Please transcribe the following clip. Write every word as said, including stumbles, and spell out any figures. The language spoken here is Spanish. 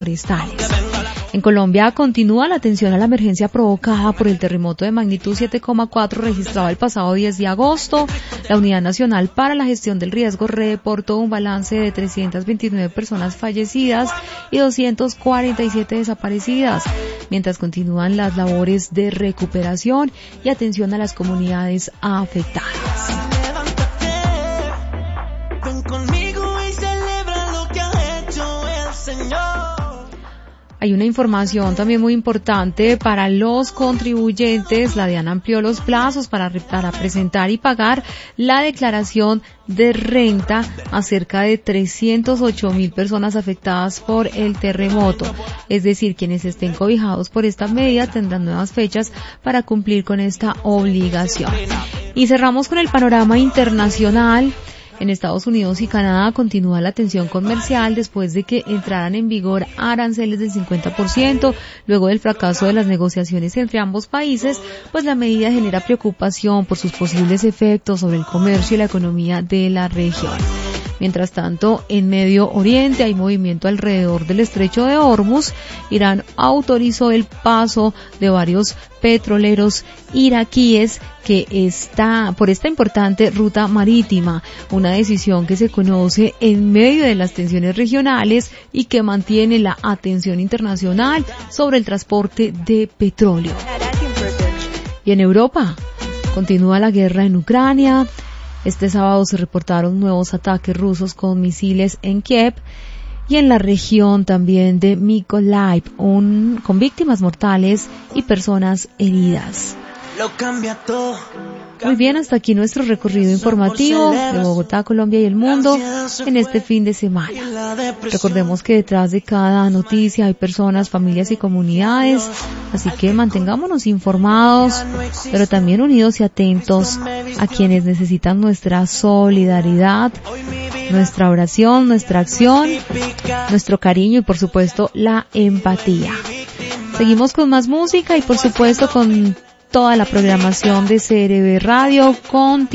forestales. En Colombia continúa la atención a la emergencia provocada por el terremoto de magnitud siete coma cuatro registrado el pasado diez de agosto. La Unidad Nacional para la Gestión del Riesgo reportó un balance de trescientas veintinueve personas fallecidas y doscientas cuarenta y siete desaparecidas, mientras continúan las labores de recuperación y atención a las comunidades afectadas. Hay una información también muy importante para los contribuyentes. La DIAN amplió los plazos para, para presentar y pagar la declaración de renta a cerca de trescientas ocho mil personas afectadas por el terremoto. Es decir, quienes estén cobijados por esta medida tendrán nuevas fechas para cumplir con esta obligación. Y cerramos con el panorama internacional. En Estados Unidos y Canadá continúa la tensión comercial después de que entraran en vigor aranceles del cincuenta por ciento. Luego del fracaso de las negociaciones entre ambos países, pues la medida genera preocupación por sus posibles efectos sobre el comercio y la economía de la región. Mientras tanto, en Medio Oriente hay movimiento alrededor del estrecho de Hormuz. Irán autorizó el paso de varios petroleros iraquíes que está por esta importante ruta marítima, una decisión que se conoce en medio de las tensiones regionales y que mantiene la atención internacional sobre el transporte de petróleo. Y en Europa continúa la guerra en Ucrania. Este sábado se reportaron nuevos ataques rusos con misiles en Kiev y en la región también de Mykolaiv, un, con víctimas mortales y personas heridas. Lo cambia todo. Muy bien, hasta aquí nuestro recorrido informativo de Bogotá, Colombia y el mundo en este fin de semana. Recordemos que detrás de cada noticia hay personas, familias y comunidades, así que mantengámonos informados, pero también unidos y atentos a quienes necesitan nuestra solidaridad, nuestra oración, nuestra acción, nuestro cariño y por supuesto la empatía. Seguimos con más música y por supuesto con toda la programación de C R B Radio con